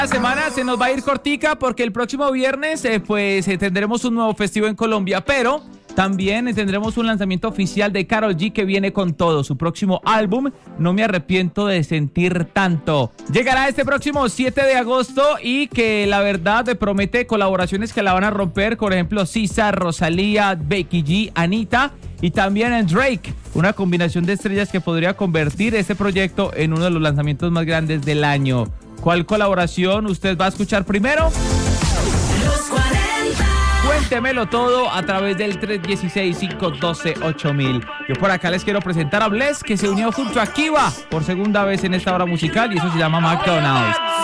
La semana se nos va a ir cortica porque el próximo viernes tendremos un nuevo festivo en Colombia, pero también tendremos un lanzamiento oficial de Karol G que viene con todo. Su próximo álbum, No me arrepiento de sentir tanto. Llegará este próximo 7 de agosto y que la verdad promete colaboraciones que la van a romper. Por ejemplo, Sisa, Rosalía, Becky G, Anita y también en Drake. Una combinación de estrellas que podría convertir este proyecto en uno de los lanzamientos más grandes del año. ¿Cuál colaboración usted va a escuchar primero? Los 40. Cuéntemelo todo a través del 316-512-8000. Yo por acá les quiero presentar a Bless, que se unió junto a Kiva por segunda vez en esta hora musical y eso se llama McDonald's.